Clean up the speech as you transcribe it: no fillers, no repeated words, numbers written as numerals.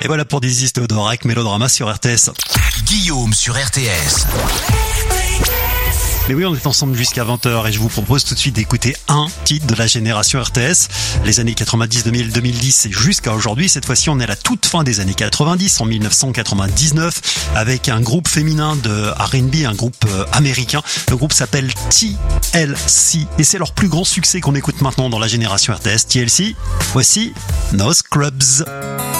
Et voilà pour Dizzy Théodore avec Mélodrama sur RTS. Guillaume sur RTS. Mais oui, on est ensemble jusqu'à 20h et je vous propose tout de suite d'écouter un titre de la génération RTS. Les années 90, 2000, 2010 et jusqu'à aujourd'hui. Cette fois-ci, on est à la toute fin des années 90, en 1999, avec un groupe féminin de R&B, un groupe américain. Le groupe s'appelle TLC et c'est leur plus grand succès qu'on écoute maintenant dans la génération RTS. TLC, voici No Scrubs.